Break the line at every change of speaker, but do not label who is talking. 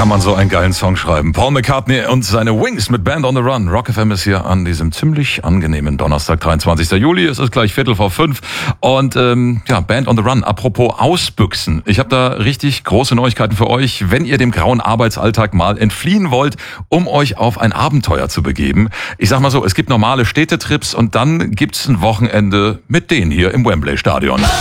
Kann man so einen geilen Song schreiben. Paul McCartney und seine Wings mit Band on the Run. Rock FM ist hier an diesem ziemlich angenehmen Donnerstag, 23. Juli. Es ist gleich 4:45. Und Band on the Run. Apropos Ausbüchsen. Ich habe da richtig große Neuigkeiten für euch. Wenn ihr dem grauen Arbeitsalltag mal entfliehen wollt, um euch auf ein Abenteuer zu begeben. Ich sag mal so, es gibt normale Städtetrips und dann gibt's ein Wochenende mit denen hier im Wembley Stadion.